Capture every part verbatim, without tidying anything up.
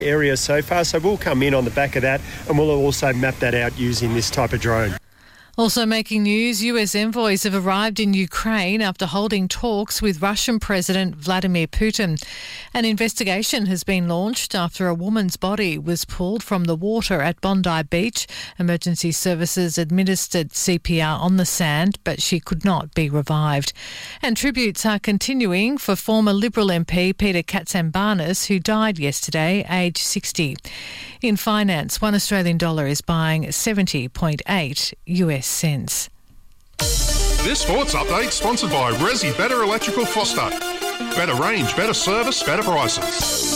area so far, so we'll come in on the back of that and we'll also map that out using this type of drone. Also making news, U S envoys have arrived in Ukraine after holding talks with Russian President Vladimir Putin. An investigation has been launched after a woman's body was pulled from the water at Bondi Beach. Emergency services administered C P R on the sand, but she could not be revived. And tributes are continuing for former Liberal M P Peter Katsambarnis, who died yesterday, aged sixty. In finance, one Australian dollar is buying seventy point eight U S cents. This sports update sponsored by Resi Better Electrical Foster. Better range, better service, better prices.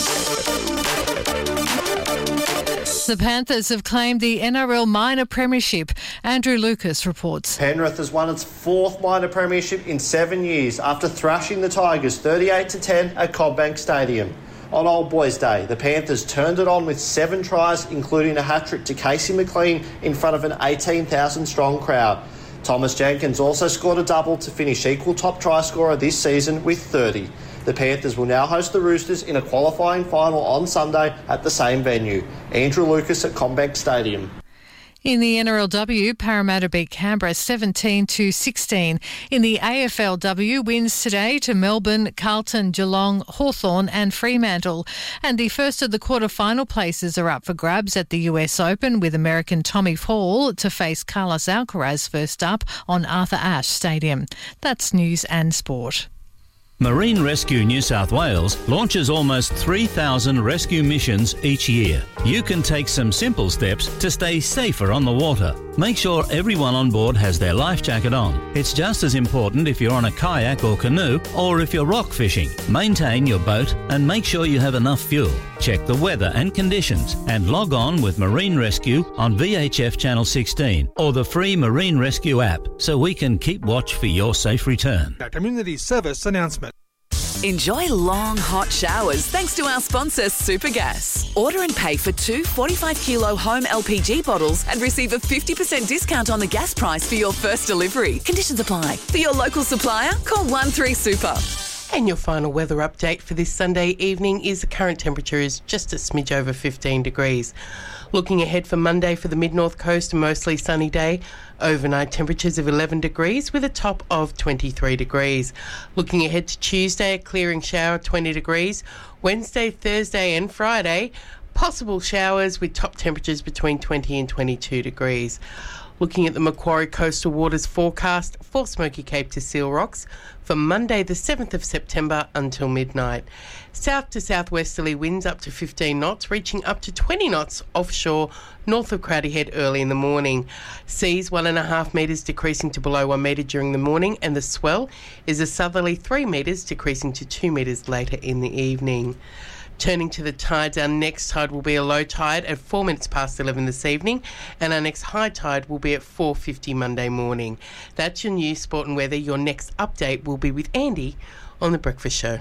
The Panthers have claimed the N R L minor premiership. Andrew Lucas reports. Penrith has won its fourth minor premiership in seven years after thrashing the Tigers thirty-eight to ten at Combank Stadium. On Old Boys Day, the Panthers turned it on with seven tries, including a hat-trick to Casey McLean in front of an eighteen thousand strong crowd. Thomas Jenkins also scored a double to finish equal top try scorer this season with thirty. The Panthers will now host the Roosters in a qualifying final on Sunday at the same venue. Andrew Lucas at Combank Stadium. In the N R L W, Parramatta beat Canberra seventeen to sixteen. In the A F L W, wins today to Melbourne, Carlton, Geelong, Hawthorn and Fremantle. And the first of the quarter-final places are up for grabs at the U S Open, with American Tommy Hall to face Carlos Alcaraz first up on Arthur Ashe Stadium. That's news and sport. Marine Rescue New South Wales launches almost three thousand rescue missions each year. You can take some simple steps to stay safer on the water. Make sure everyone on board has their life jacket on. It's just as important if you're on a kayak or canoe or if you're rock fishing. Maintain your boat and make sure you have enough fuel. Check the weather and conditions and log on with Marine Rescue on V H F Channel sixteen or the free Marine Rescue app so we can keep watch for your safe return. A community service announcement. Enjoy long, hot showers thanks to our sponsor, Supergas. Order and pay for two forty-five kilo home L P G bottles and receive a fifty percent discount on the gas price for your first delivery. Conditions apply. For your local supplier, call one three super. And your final weather update for this Sunday evening is the current temperature is just a smidge over fifteen degrees. Looking ahead for Monday for the mid-north coast, a mostly sunny day. Overnight temperatures of eleven degrees with a top of twenty-three degrees. Looking ahead to Tuesday, a clearing shower, twenty degrees. Wednesday, Thursday and Friday, possible showers with top temperatures between twenty and twenty-two degrees. Looking at the Macquarie Coastal Waters forecast for Smoky Cape to Seal Rocks for Monday the seventh of September until midnight. South to southwesterly winds up to fifteen knots, reaching up to twenty knots offshore north of Crowdy Head early in the morning. Seas one and a half metres decreasing to below one metre during the morning, and the swell is a southerly three metres decreasing to two metres later in the evening. Turning to the tides, our next tide will be a low tide at four minutes past eleven this evening, and our next high tide will be at four fifty Monday morning. That's your news, sport and weather. Your next update will be with Andy on The Breakfast Show.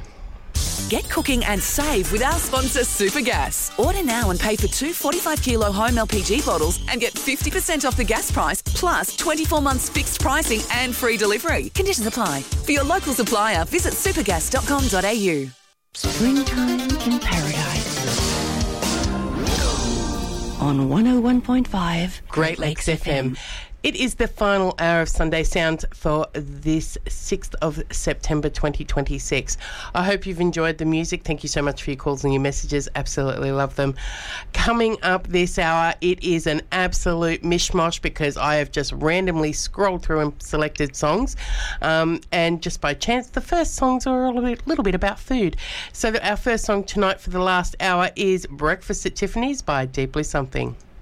Get cooking and save with our sponsor, Supergas. Order now and pay for two forty-five kilo home L P G bottles and get fifty percent off the gas price, plus twenty-four months fixed pricing and free delivery. Conditions apply. For your local supplier, visit supergas dot com dot a u. Springtime in Paradise on one oh one point five Great Lakes F M. It is the final hour of Sunday Sounds for this sixth of September twenty twenty-six. I hope you've enjoyed the music. Thank you so much for your calls and your messages. Absolutely love them. Coming up this hour, it is an absolute mishmash because I have just randomly scrolled through and selected songs. Um, and just by chance, the first songs are a little bit, little bit about food. So our first song tonight for the last hour is Breakfast at Tiffany's by Deeply Something.